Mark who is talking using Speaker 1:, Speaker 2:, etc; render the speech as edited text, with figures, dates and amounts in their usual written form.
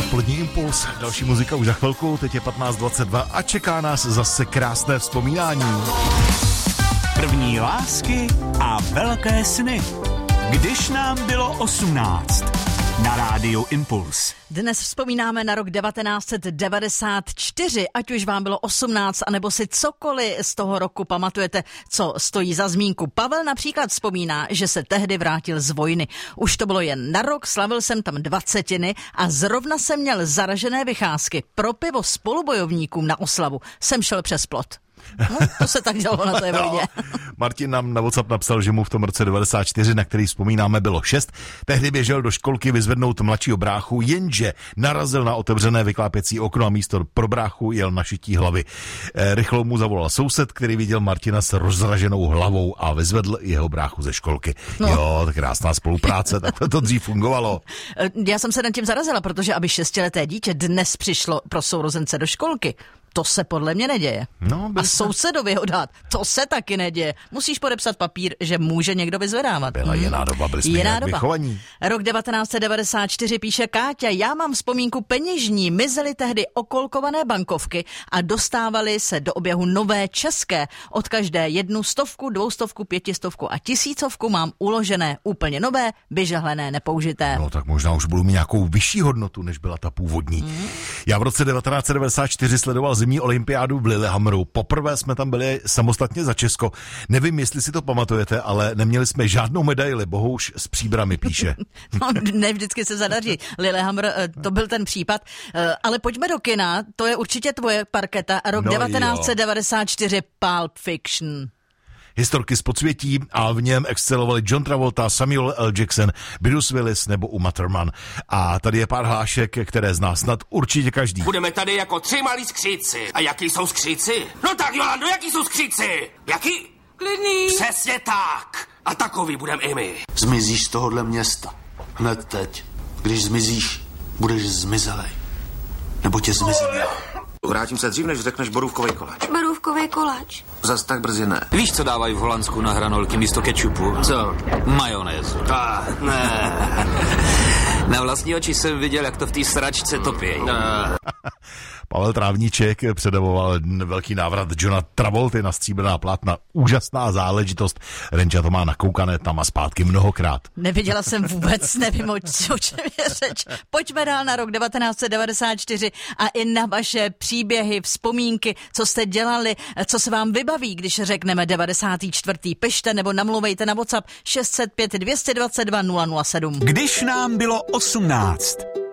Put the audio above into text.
Speaker 1: Odpolední impuls, další muzika už za chvilku, teď je 15:22 a čeká nás zase krásné vzpomínání.
Speaker 2: První lásky a velké sny. Když nám bylo 18. Na rádiu Impuls.
Speaker 3: Dnes vzpomínáme na rok 1994, ať už vám bylo 18, anebo si cokoliv z toho roku pamatujete, co stojí za zmínku. Pavel například vzpomíná, že se tehdy vrátil z vojny. Už to bylo jen na rok, slavil jsem tam 20 a zrovna jsem měl zaražené vycházky. Pro pivo spolubojovníkům na oslavu jsem šel přes plot. No, to se tak dělalo na té vojně.
Speaker 1: No, Martin nám na WhatsApp napsal, že mu v tom roce 94, na který vzpomínáme, bylo 6. Tehdy běžel do školky vyzvednout mladšího bráchu, jenže narazil na otevřené vyklápěcí okno a místo pro bráchu jel na šití hlavy. Rychle mu zavolal soused, který viděl Martina s rozraženou hlavou a vyzvedl jeho bráchu ze školky. No. Jo, tak krásná spolupráce, tak to dřív fungovalo.
Speaker 3: Já jsem se nad tím zarazila, protože aby 6leté dítě dnes přišlo pro sourozence do školky, to se podle mě neděje. No, a sousedovi ho dát, to se taky neděje. Musíš podepsat papír, že může někdo vyzvedávat.
Speaker 1: Byla jiná doba, byli jsme jinak vychovaní.
Speaker 3: Rok 1994 píše Káťa, já mám vzpomínku peněžní, mizely tehdy okolkované bankovky a dostávaly se do oběhu nové české. Od každé 100, 200, 500 a 1000 mám uložené úplně nové, vyžehlené, nepoužité.
Speaker 1: No tak možná už budou mít nějakou vyšší hodnotu, než byla ta původní. Já v roce 1994 sledoval zimní olympiádu v Lillehammeru. Poprvé jsme tam byli samostatně za Česko. Nevím, jestli si to pamatujete, ale neměli jsme žádnou medaili, bohuž s příbrami, píše.
Speaker 3: No, ne vždycky se zadaří. Lillehammer, to byl ten případ. Ale pojďme do kina, to je určitě tvoje parketa. Rok 1994, Pulp Fiction.
Speaker 1: Historky z podsvětí a v něm excelovali John Travolta, Samuel L. Jackson, Bruce Willis nebo Uma Thurman. A tady je pár hlášek, které zná snad určitě každý.
Speaker 4: Budeme tady jako 3 malí skříci. A jaký jsou skříci? No tak, Jolando, jaký jsou skříci? Jaký?
Speaker 5: Klidný.
Speaker 4: Přesně tak. A takový budem i my.
Speaker 6: Zmizíš z tohohle města. Hned teď. Když zmizíš, budeš zmizelej. Nebo tě zmizím já.
Speaker 4: Vrátím se dřív, než řekneš borůvkovej koláč.
Speaker 5: Borůvkový koláč.
Speaker 6: Zas tak brzy ne.
Speaker 7: Víš, co dávají v Holandsku na hranolky místo kečupu?
Speaker 4: Co?
Speaker 7: Majonézu.
Speaker 4: Ne.
Speaker 7: Na vlastní oči jsem viděl, jak to v té sračce topí.
Speaker 1: Pavel Trávníček předavoval velký návrat Johna Travolty na stříbrná plátna. Úžasná záležitost. Renča to má nakoukané tam a zpátky mnohokrát.
Speaker 3: Neviděla jsem vůbec, nevím, o čem je řeč. Pojďme dál na rok 1994 a i na vaše příběhy, vzpomínky, co jste dělali, co se vám vybaví, když řekneme 94. Pište nebo namluvejte na WhatsApp 605 222 007.
Speaker 2: Když nám bylo 18.